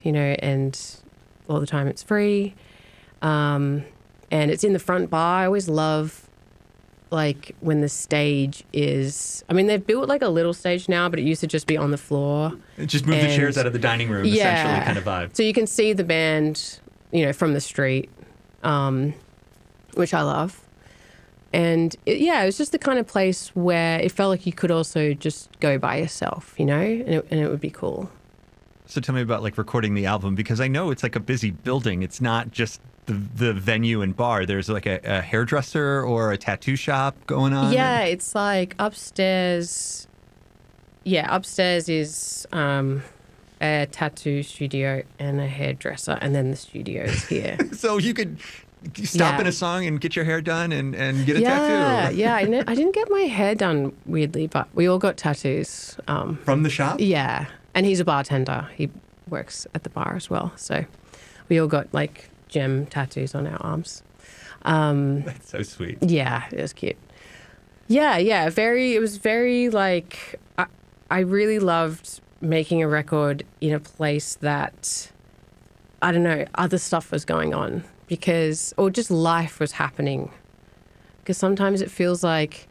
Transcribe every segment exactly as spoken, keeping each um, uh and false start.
you know, and all the time it's free. Um, and it's in the front bar. I always love, like, when the stage is... I mean, they've built, like, a little stage now, but it used to just be on the floor. Just move and, the chairs out of the dining room, yeah, essentially, kind of vibe. So you can see the band, you know, from the street, um, which I love. And, it, yeah, it was just the kind of place where it felt like you could also just go by yourself, you know, and it, and it would be cool. So tell me about, like, recording the album, because I know it's like a busy building. It's not just the the venue and bar. There's like a, a hairdresser or a tattoo shop going on. Yeah, it's like upstairs. Yeah, upstairs is um, a tattoo studio and a hairdresser, and then the studio is here. So you could stop Yeah. in a song and get your hair done and, and get a yeah, tattoo. yeah. I, ne- I didn't get my hair done, weirdly, but we all got tattoos. Um, From the shop? yeah, and he's a bartender. He works at the bar as well, so we all got like gem tattoos on our arms. Um, That's so sweet. Yeah, it was cute. Yeah, yeah, very, it was very like, I, I really loved making a record in a place that, I don't know, other stuff was going on because, or just life was happening. Because sometimes it feels like,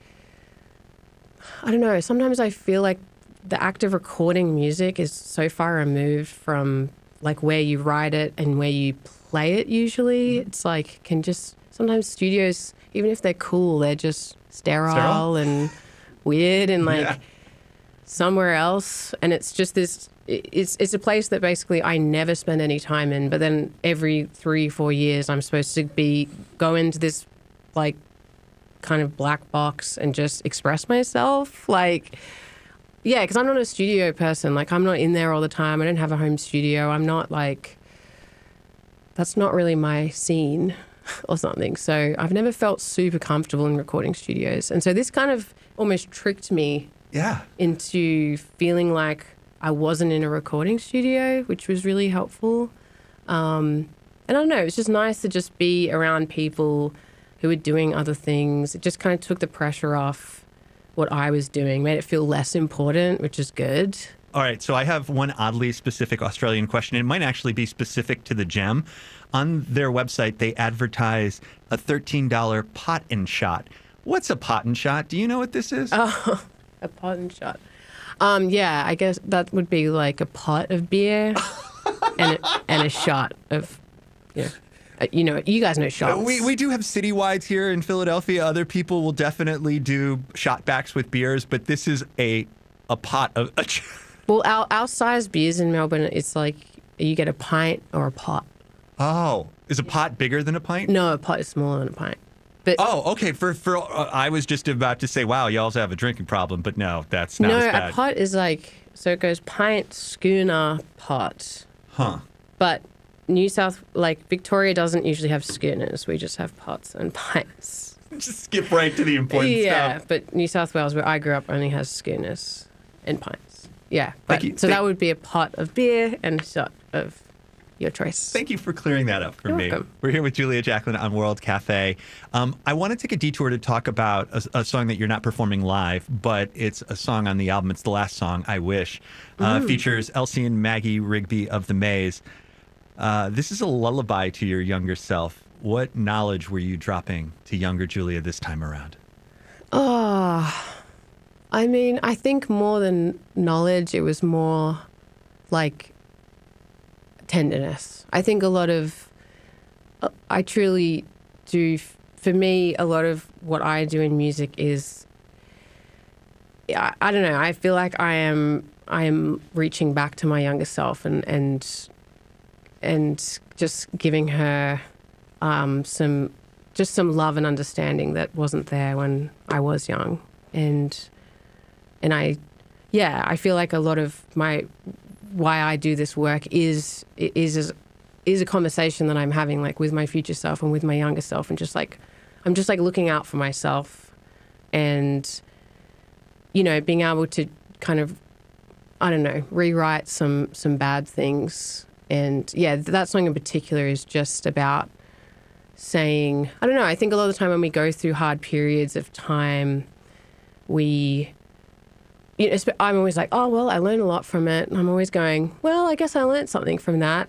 I don't know, sometimes I feel like the act of recording music is so far removed from like where you write it and where you play it usually. It's like, can just, sometimes studios, even if they're cool, they're just sterile, Sterile? and weird and like Yeah. somewhere else. And it's just this, it's it's a place that basically I never spend any time in, but then every three, four years I'm supposed to be, go into this like kind of black box and just express myself. Like, yeah, because I'm not a studio person. Like, I'm not in there all the time. I don't have a home studio. I'm not like, that's not really my scene or something. So I've never felt super comfortable in recording studios. And so this kind of almost tricked me Yeah. into feeling like I wasn't in a recording studio, which was really helpful. Um, and I don't know, it was just nice to just be around people who were doing other things. It just kind of took the pressure off what I was doing, made it feel less important, which is good. All right, so I have one oddly specific Australian question. It might actually be specific to the Gem. On their website, they advertise a thirteen dollars pot and shot. What's a pot and shot? Do you know what this is? Oh, a pot and shot. Um, yeah, I guess that would be like a pot of beer and a, and a shot of, you know, uh, you know, you guys know shots. We we do have citywides here in Philadelphia. Other people will definitely do shot backs with beers, but this is a a pot of. A Well, our, our size beers in Melbourne, it's like you get a pint or a pot. Oh, is a pot bigger than a pint? No, a pot is smaller than a pint. But Oh, okay. For for uh, I was just about to say, wow, you also have a drinking problem, but no, that's not no, as a bad. pot is like, so it goes pint, schooner, pot. Huh. But New South, like Victoria doesn't usually have schooners. We just have pots and pints. Just skip right to the important yeah, stuff. but New South Wales, where I grew up, only has schooners and pints. Yeah, but you. so Thank- that would be a pot of beer and a shot of your choice. Thank you for clearing that up for You're me. welcome. We're here with Julia Jacklin on World Cafe. Um, I want to take a detour to talk about a, a song that you're not performing live, but it's a song on the album. It's the last song, I Wish. Uh, features Elsie and Maggie Rigby of The Maze. Uh, this is a lullaby to your younger self. What knowledge were you dropping to younger Julia this time around? Oh, I mean, I think more than knowledge, it was more like tenderness. I think a lot of, I truly do, for me, a lot of what I do in music is, I, I don't know, I feel like I am, I am reaching back to my younger self and, and, and just giving her um, some, just some love and understanding that wasn't there when I was young. And, and I, yeah, I feel like a lot of my, why I do this work is, is, is a conversation that I'm having like with my future self and with my younger self. And just like, I'm just like looking out for myself and, you know, being able to kind of, I don't know, rewrite some, some bad things. And yeah, that song in particular is just about saying, I don't know, I think a lot of the time when we go through hard periods of time, we, you know, I'm always like, oh, well, I learned a lot from it. And I'm always going, well, I guess I learned something from that.